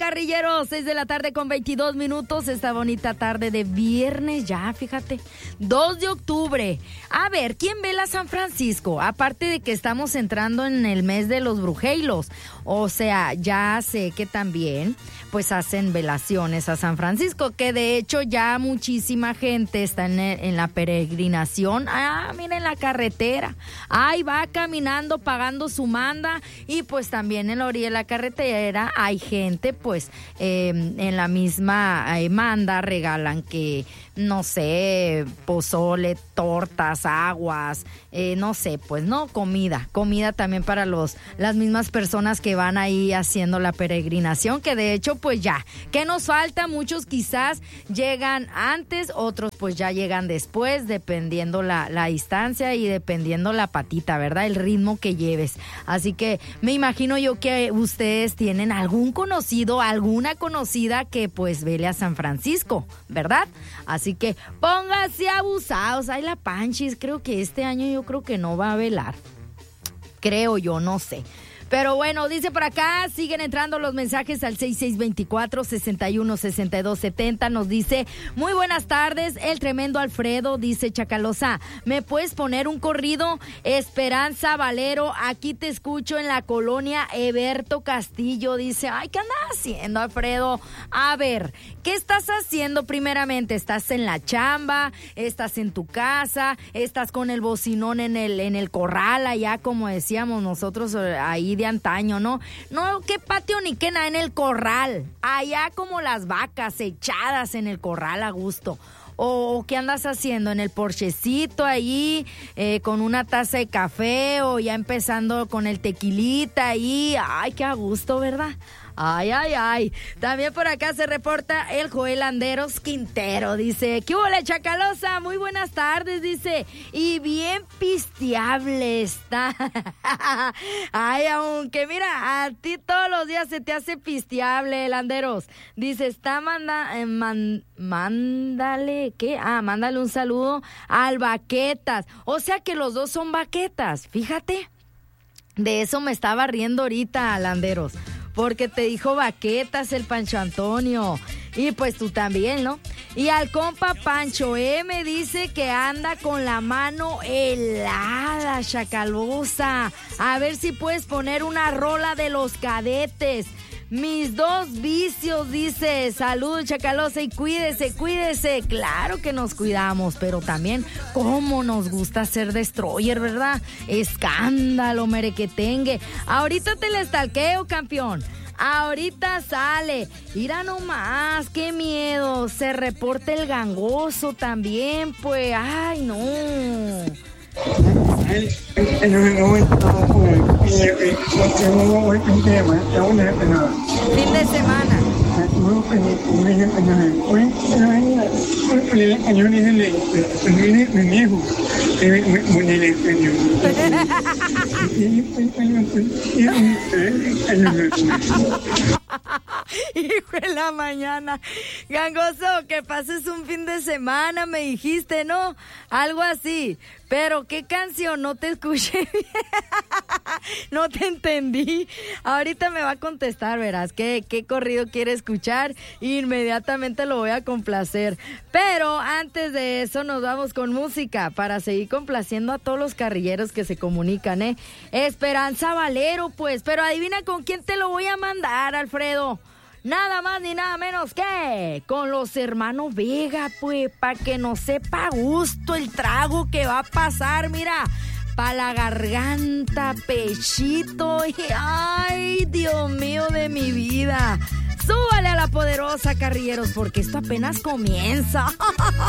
carrilleros, 6 de la tarde con 22 minutos, esta bonita tarde de viernes ya, fíjate, 2 de octubre. A ver, ¿quién vela San Francisco? Aparte de que estamos entrando en el mes de los brujeilos, o sea, ya sé que también pues hacen velaciones a San Francisco, que de hecho ya muchísima gente está en la peregrinación. Miren la carretera, ahí va caminando, pagando su manda, y pues también en la orilla de la carretera hay gente pues en la misma manda regalan que, no sé, pozole, tortas, aguas, no sé, pues no, comida también para las mismas personas que van ahí haciendo la peregrinación, que de hecho pues ya, ¿qué nos falta? Muchos quizás llegan antes, otros pues ya llegan después, dependiendo la distancia y dependiendo la patita, ¿verdad? El ritmo que lleves. Así que me imagino yo que ustedes tienen algún conocido, alguna conocida que pues vele a San Francisco, ¿verdad? Así que pónganse abusados. Ay, la Panchis, creo que este año yo creo que no va a velar. Creo yo, no sé. Pero bueno, dice por acá, siguen entrando los mensajes al 6624-616270. Nos dice, muy buenas tardes, el tremendo Alfredo. Dice Chacalosa, ¿me puedes poner un corrido? Esperanza Valero, aquí te escucho en la colonia Eberto Castillo. Dice, ay, ¿qué andas haciendo, Alfredo? A ver, ¿qué estás haciendo primeramente? ¿Estás en la chamba? ¿Estás en tu casa? ¿Estás con el bocinón en el corral allá, como decíamos nosotros ahí de antaño, ¿no? No, qué patio ni qué nada, en el corral, allá como las vacas echadas en el corral a gusto. O ¿qué andas haciendo? En el porchecito ahí, con una taza de café, o ya empezando con el tequilita ahí. Ay, qué a gusto, ¿verdad? Ay, ay, ay. También por acá se reporta el Joel Anderos Quintero. Dice, ¿qué hubo, Chacalosa? Muy buenas tardes, dice. Y bien pisteable está. Ay, aunque mira, a ti todos los días se te hace pisteable, el Anderos. Dice, está mándale, ¿qué? Mándale un saludo al Baquetas. O sea que los dos son Baquetas, fíjate. De eso me estaba riendo ahorita, Landeros, porque te dijo Baquetas el Pancho Antonio. Y pues tú también, ¿no? Y al compa Pancho M dice que anda con la mano helada, Chacalosa. A ver si puedes poner una rola de Los Cadetes. Mis dos vicios, dice. Salud, Chacalosa, y cuídese. Claro que nos cuidamos, pero también cómo nos gusta ser destroyer, ¿verdad? Escándalo, merequetengue. Ahorita te le estalqueo, campeón. Ahorita sale. Mira nomás, qué miedo. Se reporta el gangoso también, pues. Ay, no. Fin de semana. Hijo de la mañana. Gangoso, que pases un fin de semana, me dijiste, ¿no? Algo así. Pero, ¿qué canción? No te escuché bien. No te entendí. Ahorita me va a contestar, verás, qué corrido quiere escuchar. Inmediatamente lo voy a complacer. Pero antes de eso nos vamos con música para seguir complaciendo a todos los carrilleros que se comunican, ¿eh? Esperanza Valero, pues. Pero adivina con quién te lo voy a mandar, Alfredo. Nada más ni nada menos que con los hermanos Vega, pues, para que nos sepa a gusto el trago que va a pasar, mira, para la garganta, pechito, y ay, Dios mío de mi vida. Súbale a la poderosa, carrilleros, porque esto apenas comienza.